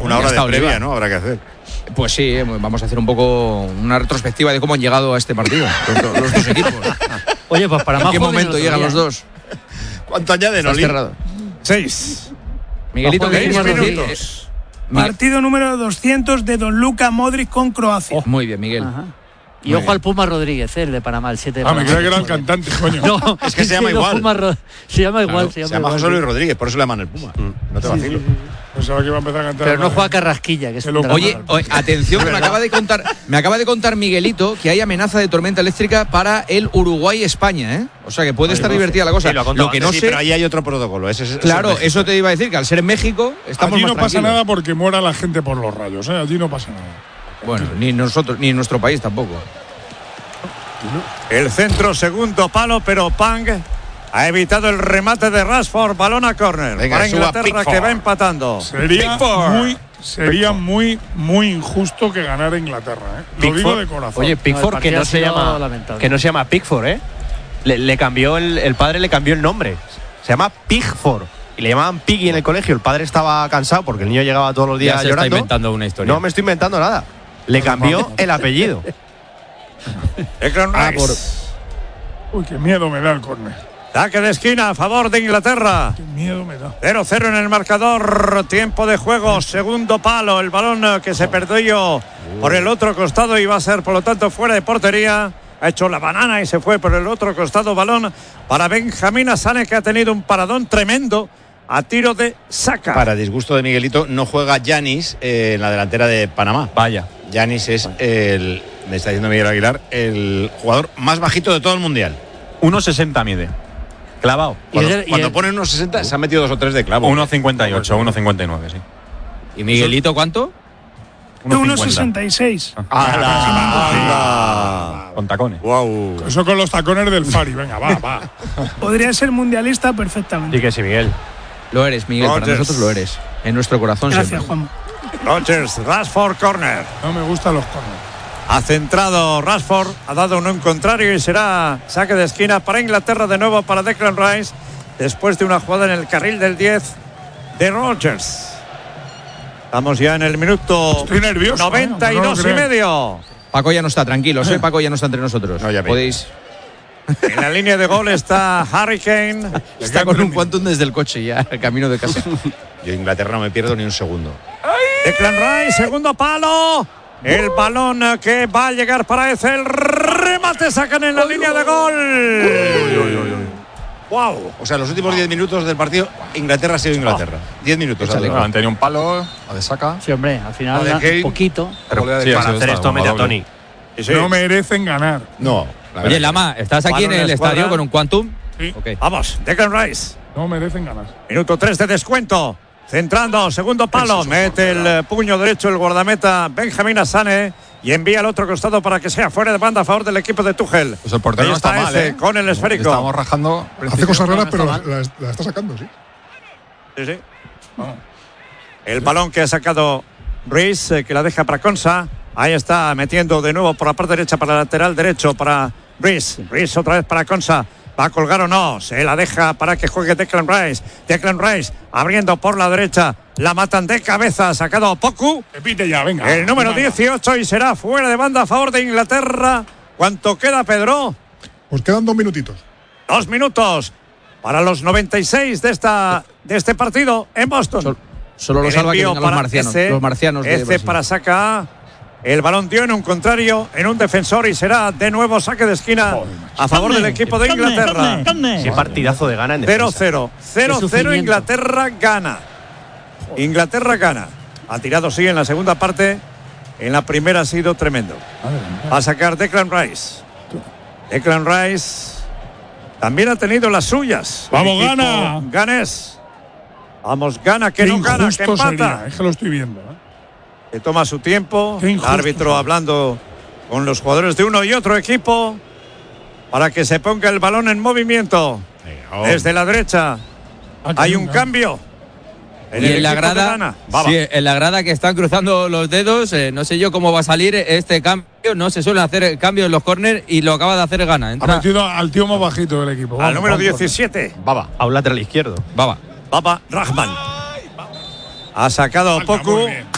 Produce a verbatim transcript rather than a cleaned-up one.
Una hora de previa, ¿no? Habrá que hacer. Pues sí, vamos a hacer un poco una retrospectiva de cómo han llegado a este partido los, los dos equipos. Oye, pues para más. ¿En qué momento llegan los dos? ¿Cuánto añaden, Oli? Seis. Miguelito, ¿qué seis minutos? Partido número doscientos de Don Luka Modric con Croacia. Oh, muy bien, Miguel. Ajá. Y ojo al Puma Rodríguez, el de Panamá, el siete de Ah, Panamá. me creía que era el cantante, coño. No, es que se llama no, igual. Puma Ro- se llama igual. Claro, se llama, se llama igual, José Luis sí. Rodríguez, por eso le llaman el Puma. Mm. No te vacilo. Pensaba que iba a empezar a cantar. Pero no juega Carrasquilla, que es un Oye, oye, atención, que me acaba de contar, me acaba de contar Miguelito que hay amenaza de tormenta eléctrica para el Uruguay-España, ¿eh? O sea que puede estar divertida la cosa. Sí, lo, lo que no sí, sé. pero ahí hay otro protocolo. Ese es, Claro, eso, es eso te iba a decir, que al ser en México estamos Allí más no pasa tranquilos. nada porque muera la gente por los rayos, ¿eh? Allí no pasa nada. Bueno, ni nosotros, ni en nuestro país tampoco. El centro, segundo palo, pero Pang ha evitado el remate de Rashford, balón a córner. Venga, para suba Inglaterra, Pickford. que va empatando. Sería Pickford. muy, sería muy, muy injusto que ganara Inglaterra, ¿eh? Lo digo Pickford. de corazón. Oye, No, Pickford, el que partido no ha se sido llama lamentable. que no se llama Pickford, ¿eh? Le, le cambió el, el padre le cambió el nombre. Se llama Pickford. Y le llamaban Piggy en el colegio. El padre estaba cansado porque el niño llegaba todos los días Ya se llorando. está inventando una historia. No me estoy inventando nada. Le cambió el apellido. Declan Ah, Rice. por- Uy, qué miedo me da el córner. Saque de esquina a favor de Inglaterra. Qué miedo me da. cero cero en el marcador, tiempo de juego, segundo palo, el balón eh, que se perdió por el otro costado y va a ser por lo tanto fuera de portería. Ha hecho la banana y se fue por el otro costado, balón para Benjamín Asane, que ha tenido un paradón tremendo a tiro de saca. Para disgusto de Miguelito, no juega Yanis eh, en la delantera de Panamá. Vaya. Yanis es el, me está diciendo Miguel Aguilar, el jugador más bajito de todo el mundial. uno sesenta mide. Clavado. Cuando, Y el- y cuando el- ponen unos sesenta, se han metido dos o tres de clavo. uno cincuenta y ocho, uno cincuenta y nueve, sí. ¿Y Miguelito cuánto? uno sesenta y seis. ¡Hala! Con tacones. ¡Wow! Eso con los tacones del Fari. Venga, va, va. Podría ser mundialista perfectamente. Sí que sí, Miguel. Lo eres, Miguel, para Rodgers. nosotros lo eres. En nuestro corazón Gracias, siempre. Juan. Rogers, Rashford, corner. No me gustan los córneres. Ha centrado Rashford, ha dado un contrario y será saque de esquina para Inglaterra de nuevo para Declan Rice, después de una jugada en el carril del diez de Rogers. Estamos ya en el minuto Estoy nervioso, noventa y dos ¿eh? No lo y creo. medio. Paco ya no está, tranquilos, ¿eh? Paco ya no está entre nosotros. No, ya veis. Podéis. En la línea de gol está Harry Kane. Está con un quantum desde el coche ya, el camino de casa. Yo Inglaterra no me pierdo ni un segundo. Declan Rice, segundo palo. El balón que va a llegar para ese. El remate sacan en la línea de gol. ¡Wow! O sea, los últimos diez minutos del partido, Inglaterra ha sido Inglaterra. diez minutos. Échale, ha Han tenido un palo de saca. Sí, hombre, al final Joder, da Kane. un poquito. Pero Sí, sí, ha para sido hacer esta, esto una mete a doble. Tony. Sí, sí. No merecen ganar. No. la Oye, verdad. Lama, ¿estás aquí en Balón en el la estadio escuadra. con un quantum? Sí. Ok. Vamos, Declan Rice. No merecen ganar. Minuto tres de descuento. Centrando, segundo palo. Mete el eh, puño derecho el guardameta Benjamín Asane y envía al otro costado para que sea fuera de banda a favor del equipo de Tuchel. Pues el portero Ahí no está está mal, ese, ¿eh? con el esférico. Estamos rajando. Hace cosas raras, no pero está la, mal. la- la está sacando, sí. Sí, sí. El balón que ha sacado Ruiz, eh, que la deja para Consa. Ahí está metiendo de nuevo por la parte derecha para el lateral derecho para Ruiz. Ruiz otra vez para Consa. ¿Va a colgar o no? Se la deja para que juegue Declan Rice. Declan Rice abriendo por la derecha. La matan de cabeza. Sacado Poku. Repite ya, venga. El número Venga. dieciocho y será fuera de banda a favor de Inglaterra. ¿Cuánto queda, Pedro? Pues quedan dos minutitos. Dos minutos para los noventa y seis de, esta, de este partido en Boston. Sol- Solo lo El salva que envío vengan los para marcianos. ese, los marcianos de Ese Brasil. para saca. El balón dio en un contrario, en un defensor y será de nuevo saque de esquina a favor del equipo de Inglaterra. Qué partidazo de gana en cero defensa. cero. cero cero sufrimiento. Inglaterra gana. Inglaterra gana. Ha tirado sí en la segunda parte. En la primera ha sido tremendo. Va a sacar Declan Rice. Declan Rice también ha tenido las suyas. ¡Vamos, El equipo gana! Ganés. Vamos, gana, que Qué no gana, que injusto empata. sería. Es que lo estoy viendo. ¿eh? Que toma su tiempo. Qué El injusto, árbitro sí. hablando con los jugadores de uno y otro equipo para que se ponga el balón en movimiento. Desde la derecha Ah, que hay venga. un cambio. En Y el en la equipo de grada, Ghana. Baba. sí, en la grada que están cruzando los dedos, eh, no sé yo cómo va a salir este cambio. No se suelen hacer cambios en los córner y lo acaba de hacer Gana. Ha Entra, metido al tío más bajito del equipo. Al Vamos, número vamos. diecisiete. Baba. A un lateral izquierdo. Baba. Baba Rahman. Ha sacado Falta, muy Poku. bien.